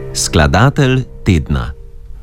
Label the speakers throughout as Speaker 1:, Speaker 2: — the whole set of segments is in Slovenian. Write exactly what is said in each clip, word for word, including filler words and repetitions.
Speaker 1: Skladatelj tedna.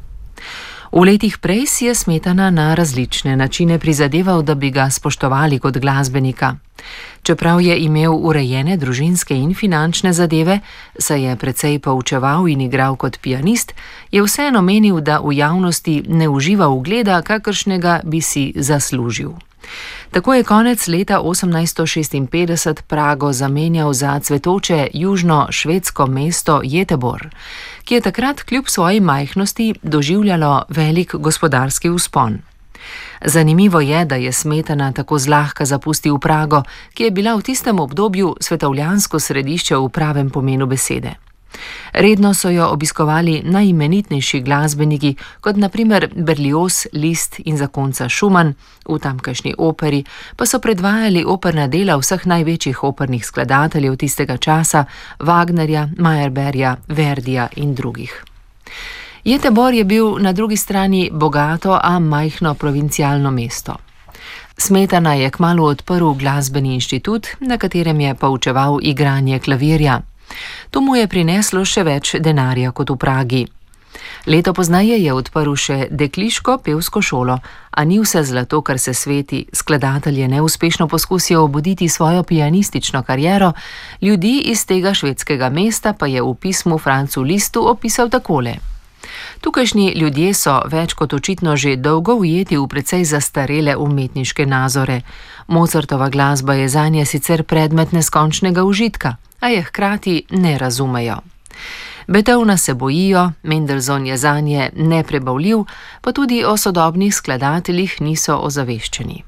Speaker 2: V letih prej si je Smetana na različne načine prizadeval, da bi ga spoštovali kot glasbenika. Čeprav je imel urejene družinske in finančne zadeve, se je precej poučeval in igral kot pianist, je vseeno menil, da v javnosti ne uživa ugleda, kakršnega bi si zaslužil. Tako je konec leta osemnajststo šestinpetdeset Prago zamenjal za cvetoče južno-švedsko mesto Göteborg, ki je takrat kljub svoji majhnosti doživljalo velik gospodarski vzpon. Zanimivo je, da je Smetana tako zlahka zapustil Prago, ki je bila v tistem obdobju svetovljansko središče v pravem pomenu besede. Redno so jo obiskovali najimenitnejši glasbeniki, kot na primer Berlioz, Liszt in zakonca Schumann, v tamkajšnji operi pa so predvajali operna dela vseh največjih opernih skladateljev tistega časa, Wagnerja, Meyerbeerja, Verdija in drugih. Göteborg je bil na drugi strani bogato, a majhno provincialno mesto. Smetana je kmalu odprl glasbeni inštitut, na katerem je poučeval igranje klavirja. To mu je prineslo še več denarja kot v Pragi. Leto pozneje je odprl še dekliško pevsko šolo, a ni vse zlato, kar se sveti. Skladatelj je neuspešno poskusil obuditi svojo pianistično kariero, ljudi iz tega švedskega mesta pa je v pismu Franzu Lisztu opisal takole. Tukajšnji ljudje so več kot očitno že dolgo ujeti v precej zastarele umetniške nazore. Mozartova glasba je zanje sicer predmet neskončnega užitka, a je hkrati ne razumejo. Beethovna se bojijo, Mendelssohn je zanje neprebavljiv, pa tudi o sodobnih skladateljih niso ozaveščeni.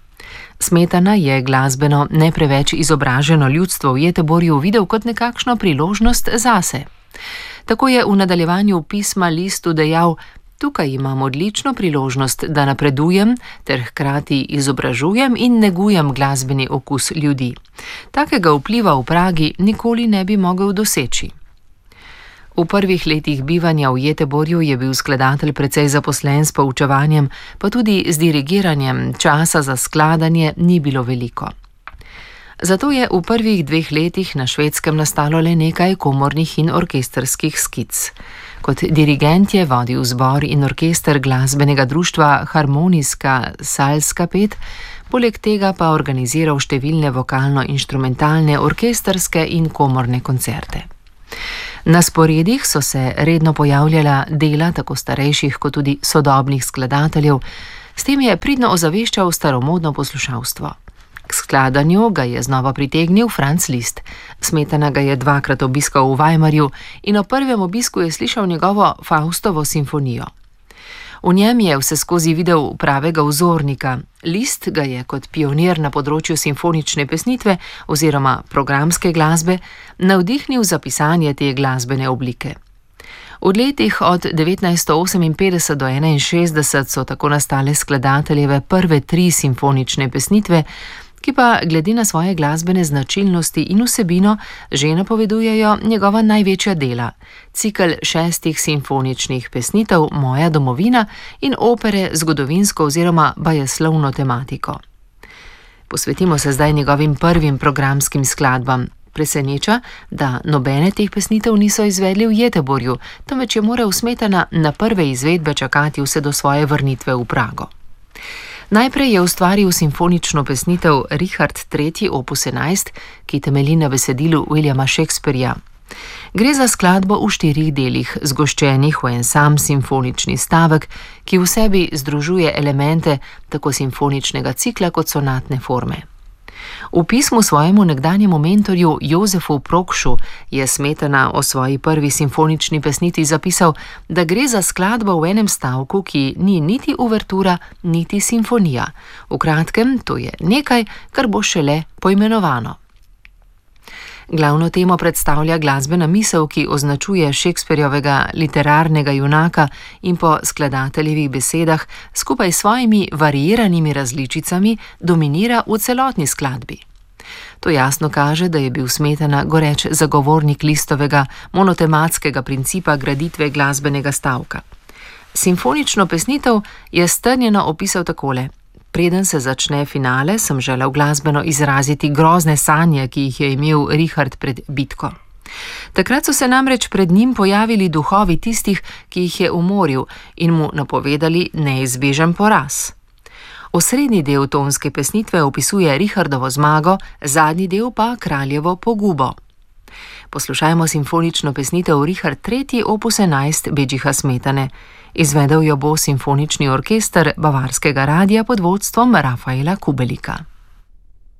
Speaker 2: Smetana je glasbeno ne preveč izobraženo ljudstvo v Göteborgu videl kot nekakšno priložnost zase. Tako je v nadaljevanju pisma Lisztu dejal: "Tukaj imam odlično priložnost, da napredujem ter hkrati izobražujem in negujem glasbeni okus ljudi. Takega vpliva v Pragi nikoli ne bi mogel doseči." V prvih letih bivanja v Göteborgu je bil skladatelj precej zaposlen s poučevanjem, pa tudi z dirigiranjem, časa za skladanje ni bilo veliko. Zato je v prvih dveh letih na Švedskem nastalo le nekaj komornih in orkestrskih skic. Kot dirigent je vodil zbor in orkester glasbenega društva Harmonijska Sällskapet, poleg tega pa organiziral številne vokalno-inštrumentalne, orkestrske in komorne koncerte. Na sporedih so se redno pojavljala dela tako starejših kot tudi sodobnih skladateljev, s tem je pridno ozaveščal staromodno poslušalstvo. K skladanju ga je znova pritegnil Franz Liszt. Smetana ga je dvakrat obiskal v Weimarju in ob prvem obisku je slišal njegovo Faustovo simfonijo. V njem je vseskozi videl pravega vzornika. Liszt ga je kot pionir na področju simfonične pesnitve oziroma programske glasbe navdihnil za pisanje te glasbene oblike. V letih od devetnajststo oseminpetdeset do enainšestdeset so tako nastale skladateljeve prve tri simfonične pesnitve, ki pa glede na svoje glasbene značilnosti in vsebino že napovedujejo njegova največja dela, cikel šestih simfoničnih pesnitev Moja domovina in opere z zgodovinsko oziroma bajeslovno tematiko. Posvetimo se zdaj njegovim prvim programskim skladbam. Preseneča, da nobene teh pesnitev niso izvedli v Göteborgu, temveč je moral Smetana na prve izvedbe čakati vse do svoje vrnitve v Prago. Najprej je ustvaril simfonično pesnitev Richard tretji opus enajst, ki temelji na besedilu Williama Shakespearja. Gre za skladbo v štirih delih, zgoščenih v en sam simfonični stavek, ki v sebi združuje elemente tako simfoničnega cikla kot sonatne forme. V pismu svojemu nekdanjemu mentorju Jozefu Prokšu je Smetana o svoji prvi simfonični pesnitvi zapisal, da gre za skladbo v enem stavku, ki ni niti uvertura, niti simfonija. V kratkem, to je nekaj, kar bo šele poimenovano. Glavno temo predstavlja glasbena misel, ki označuje Shakespearovega literarnega junaka in po skladateljevih besedah skupaj s svojimi variiranimi različicami dominira v celotni skladbi. To jasno kaže, da je bil Smetana goreč zagovornik Listovega monotematskega principa graditve glasbenega stavka. Simfonično pesnitev je strnjeno opisal takole: Preden se začne finale, sem želel glasbeno izraziti grozne sanje, ki jih je imel Richard pred bitko. Takrat so se namreč pred njim pojavili duhovi tistih, ki jih je umoril, in mu napovedali neizbežen poraz. Osrednji del tonske pesnitve opisuje Richardovo zmago, zadnji del pa kraljevo pogubo. Poslušajmo simfonično pesnitev Richard tretji opus enajst Bedžiha Smetane. Izvedel jo bo simfonični orkester Bavarskega radia pod vodstvom Rafaela Kubelika.